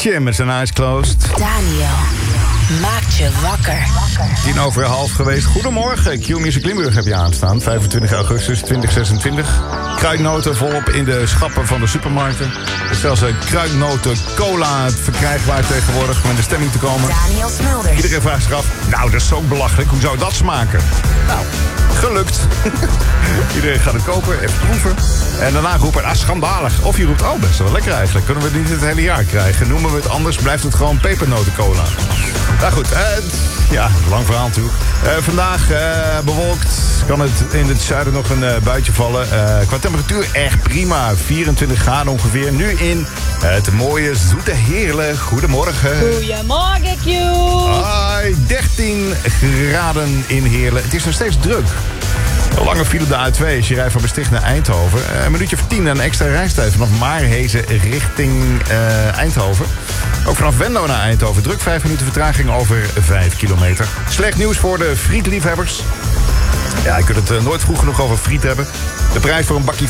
Avicii met zijn eyes closed. Daniel maakt je wakker. 11:10 geweest. Goedemorgen, Q-Music Limburg heb je aanstaan. 25 augustus 2026. Kruidnoten volop in de schappen van de supermarkten. Zelfs kruidnoten cola verkrijgbaar tegenwoordig om in de stemming te komen. Daniel Smulders. Iedereen vraagt zich af, nou dat is zo belachelijk, hoe zou dat smaken? Nou, gelukt. Iedereen gaat het kopen, even proeven. En daarna roepen, schandalig. Of je roept, best wel lekker eigenlijk. Kunnen we het niet het hele jaar krijgen? Noemen we het anders, blijft het gewoon pepernotencola. Nou goed, lang verhaal natuurlijk. Vandaag bewolkt, kan het in het zuiden nog een buitje vallen. Qua temperatuur echt prima, 24 graden ongeveer. Nu in het mooie, zoete Heerlen. Goedemorgen. Goedemorgen, Q. Hoi, 13 graden in Heerlen. Het is nog steeds druk. Een lange file op de A2 als je rijdt van Maastricht naar Eindhoven. Een minuutje of 10 een extra reistijd vanaf Maarhezen richting Eindhoven. Ook vanaf Venlo naar Eindhoven druk, 5 minuten vertraging over 5 kilometer. Slecht nieuws voor de frietliefhebbers. Ja, je kunt het nooit vroeg genoeg over friet hebben. De prijs voor een bakje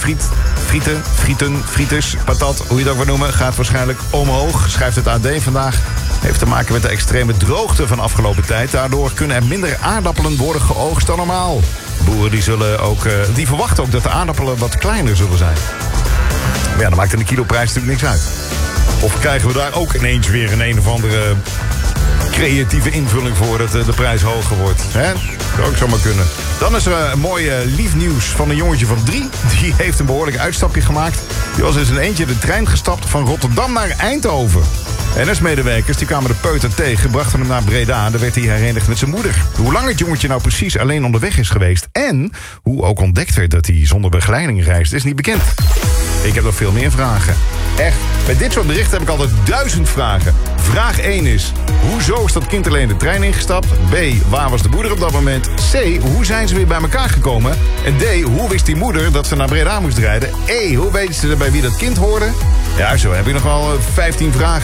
frieters, patat, hoe je het ook wil noemen, gaat waarschijnlijk omhoog, schrijft het AD vandaag. Heeft te maken met de extreme droogte van afgelopen tijd. Daardoor kunnen er minder aardappelen worden geoogst dan normaal. Boeren die verwachten ook dat de aardappelen wat kleiner zullen zijn. Maar ja, dan maakt in de kiloprijs natuurlijk niks uit. Of krijgen we daar ook ineens weer een of andere creatieve invulling voor dat de prijs hoger wordt. Hè? Zou ook zomaar kunnen. Dan is er een mooi lief nieuws van een jongetje van 3. Die heeft een behoorlijk uitstapje gemaakt. Die was in zijn eentje de trein gestapt van Rotterdam naar Eindhoven. NS-medewerkers die kwamen de peuter tegen, brachten hem naar Breda. Daar werd hij herenigd met zijn moeder. Hoe lang het jongetje nou precies alleen onderweg is geweest en hoe ook ontdekt werd dat hij zonder begeleiding reist, is niet bekend. Ik heb nog veel meer vragen. Echt, bij dit soort berichten heb ik altijd 1000 vragen. Vraag 1 is, hoezo is dat kind alleen de trein ingestapt? B, waar was de moeder op dat moment? C, hoe zijn ze weer bij elkaar gekomen? En D, hoe wist die moeder dat ze naar Breda moest rijden? E, hoe weten ze bij wie dat kind hoorde? Ja, zo heb ik nog wel 15 vragen.